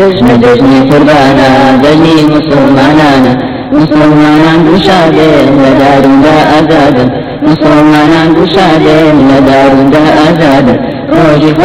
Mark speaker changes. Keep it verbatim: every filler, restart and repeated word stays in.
Speaker 1: جشن جشنی قربانا جشنی مسلمانانا مسلمانان گشادن لدارون دا آزادن مسلمانان گشادن لدارون دا آزادن روزی